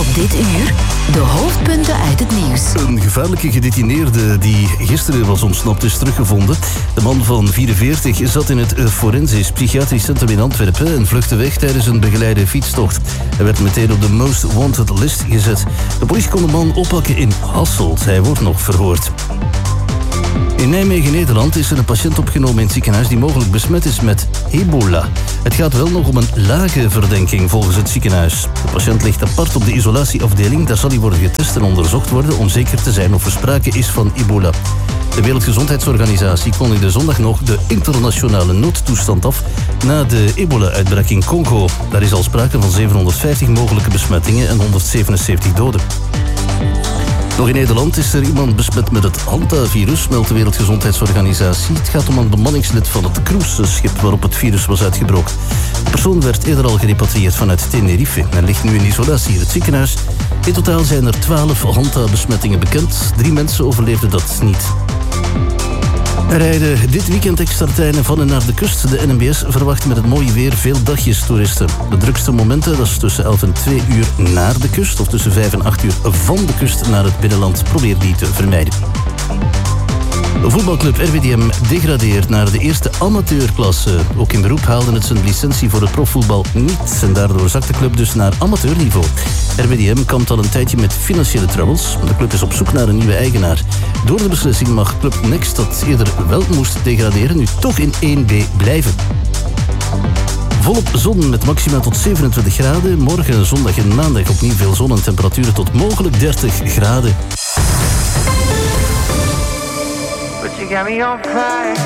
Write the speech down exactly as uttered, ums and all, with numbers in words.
Op dit uur de hoofdpunten uit het nieuws. Een gevaarlijke gedetineerde die gisteren was ontsnapt is teruggevonden. De man van vierenveertig zat in het Forensisch Psychiatrisch Centrum in Antwerpen en vluchtte weg tijdens een begeleide fietstocht. Hij werd meteen op de Most Wanted list gezet. De politie kon de man oppakken in Hasselt. Hij wordt nog verhoord. In Nijmegen, Nederland, is er een patiënt opgenomen in het ziekenhuis die mogelijk besmet is met ebola. Het gaat wel nog om een lage verdenking volgens het ziekenhuis. De patiënt ligt apart op de isolatieafdeling. Daar zal hij worden getest en onderzocht worden om zeker te zijn of er sprake is van ebola. De Wereldgezondheidsorganisatie kondigde zondag nog de internationale noodtoestand af na de ebola-uitbraak in Congo. Daar is al sprake van zevenhonderdvijftig mogelijke besmettingen en honderdzevenenzeventig doden. Nog in Nederland is er iemand besmet met het hantavirus, meldt de Wereldgezondheidsorganisatie. Het gaat om een bemanningslid van het cruiseschip waarop het virus was uitgebroken. De persoon werd eerder al gerepatrieerd vanuit Tenerife en ligt nu in isolatie in het ziekenhuis. In totaal zijn er twaalf hanta-besmettingen bekend. Drie mensen overleefden dat niet. Er rijden dit weekend extra treinen van en naar de kust. De N M B S verwacht met het mooie weer veel dagjestoeristen. De drukste momenten, dat is tussen elf en twee uur naar de kust, of tussen vijf en acht uur van de kust naar het binnenland. Probeer die te vermijden. Voetbalclub R W D M degradeert naar de eerste amateurklasse. Ook in beroep haalde het zijn licentie voor het profvoetbal niet. En daardoor zakt de club dus naar amateurniveau. R W D M kampt al een tijdje met financiële troubles. De club is op zoek naar een nieuwe eigenaar. Door de beslissing mag Club Next, dat eerder wel moest degraderen, nu toch in één B blijven. Volop zon met maxima tot zevenentwintig graden. Morgen, zondag en maandag opnieuw veel zon en temperaturen tot mogelijk dertig graden. You got me on fire.